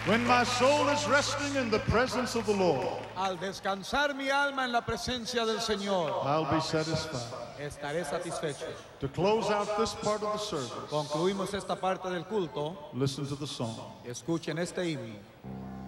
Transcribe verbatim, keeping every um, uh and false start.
When my soul is resting in the presence of the Lord, Al descansar mi alma en la presencia del Señor, I'll be satisfied. estaré satisfecho. To close out this part of the service, Concluimos esta parte del culto. listen to the song. Escuchen este himno.